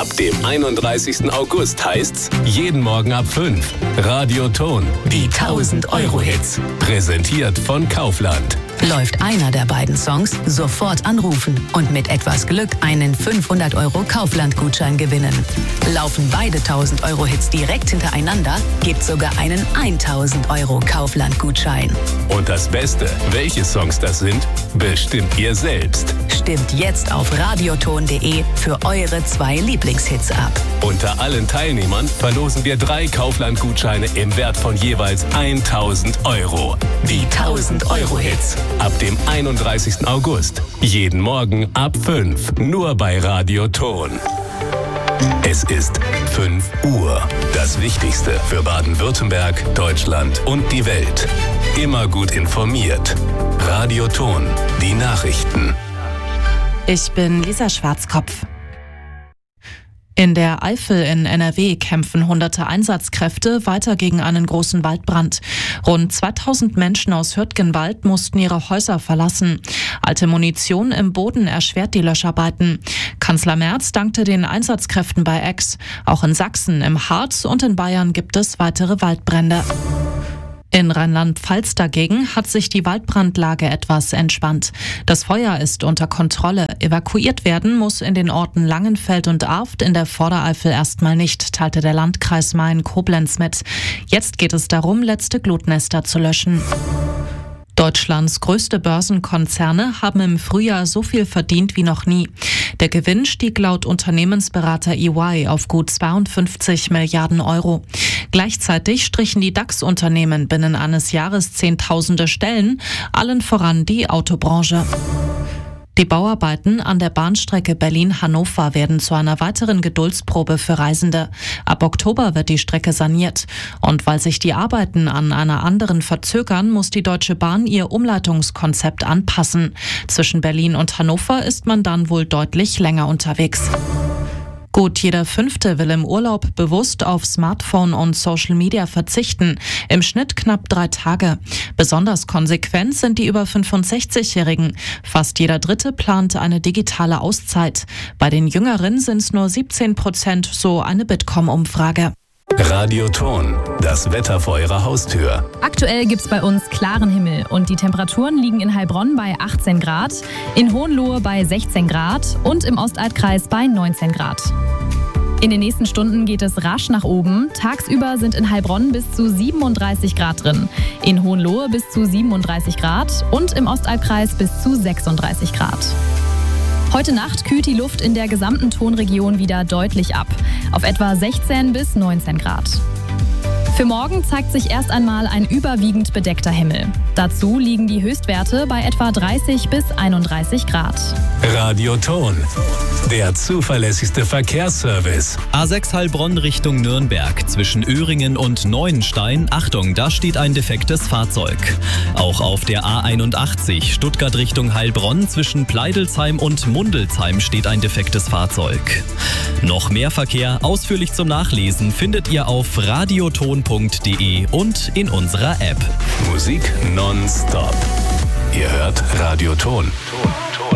Ab dem 31. August heißt's jeden Morgen ab 5. Radio Ton, die 1000-Euro-Hits. Präsentiert von Kaufland. Läuft einer der beiden Songs, sofort anrufen und mit etwas Glück einen 500 € Kaufland-Gutschein gewinnen. Laufen beide 1000-Euro-Hits direkt hintereinander, gibt sogar einen 1000 € Kaufland-Gutschein. Und das Beste, welche Songs das sind, bestimmt ihr selbst. Stimmt jetzt auf radioton.de für eure 2 Lieblingshits ab. Unter allen Teilnehmern verlosen wir 3 Kaufland-Gutscheine im Wert von jeweils 1000 €. Die 1000-Euro-Hits. Ab dem 31. August. Jeden Morgen ab 5. Nur bei Radio Ton. Es ist 5 Uhr. Das Wichtigste für Baden-Württemberg, Deutschland und die Welt. Immer gut informiert. Radio Ton. Die Nachrichten. Ich bin Lisa Schwarzkopf. In der Eifel in NRW kämpfen hunderte Einsatzkräfte weiter gegen einen großen Waldbrand. Rund 2000 Menschen aus Hürtgenwald mussten ihre Häuser verlassen. Alte Munition im Boden erschwert die Löscharbeiten. Kanzler Merz dankte den Einsatzkräften bei Aix. Auch in Sachsen, im Harz und in Bayern gibt es weitere Waldbrände. In Rheinland-Pfalz dagegen hat sich die Waldbrandlage etwas entspannt. Das Feuer ist unter Kontrolle. Evakuiert werden muss in den Orten Langenfeld und Arft in der Vordereifel erstmal nicht, teilte der Landkreis Main-Koblenz mit. Jetzt geht es darum, letzte Glutnester zu löschen. Deutschlands größte Börsenkonzerne haben im Frühjahr so viel verdient wie noch nie. Der Gewinn stieg laut Unternehmensberater EY auf gut 52 Milliarden €. Gleichzeitig strichen die DAX-Unternehmen binnen eines Jahres Zehntausende Stellen, allen voran die Autobranche. Die Bauarbeiten an der Bahnstrecke Berlin-Hannover werden zu einer weiteren Geduldsprobe für Reisende. Ab Oktober wird die Strecke saniert. Und weil sich die Arbeiten an einer anderen verzögern, muss die Deutsche Bahn ihr Umleitungskonzept anpassen. Zwischen Berlin und Hannover ist man dann wohl deutlich länger unterwegs. Gut jeder Fünfte will im Urlaub bewusst auf Smartphone und Social Media verzichten. Im Schnitt knapp 3 Tage. Besonders konsequent sind die über 65-Jährigen. Fast jeder Dritte plant eine digitale Auszeit. Bei den Jüngeren sind es nur 17%, so eine Bitkom-Umfrage. Radio Ton, das Wetter vor Ihrer Haustür. Aktuell gibt's bei uns klaren Himmel und die Temperaturen liegen in Heilbronn bei 18 Grad, in Hohenlohe bei 16 Grad und im Ostaltkreis bei 19 Grad. In den nächsten Stunden geht es rasch nach oben. Tagsüber sind in Heilbronn bis zu 37 Grad drin, in Hohenlohe bis zu 37 Grad und im Ostaltkreis bis zu 36 Grad. Heute Nacht kühlt die Luft in der gesamten Tonregion wieder deutlich ab, auf etwa 16 bis 19 Grad. Für morgen zeigt sich erst einmal ein überwiegend bedeckter Himmel. Dazu liegen die Höchstwerte bei etwa 30 bis 31 Grad. Radio Ton, der zuverlässigste Verkehrsservice. A6 Heilbronn Richtung Nürnberg. Zwischen Öhringen und Neuenstein. Achtung, da steht ein defektes Fahrzeug. Auch auf der A81 Stuttgart Richtung Heilbronn. Zwischen Pleidelsheim und Mundelsheim steht ein defektes Fahrzeug. Noch mehr Verkehr ausführlich zum Nachlesen findet ihr auf radioton.de und in unserer App. Musik nonstop. Ihr hört Radio Ton.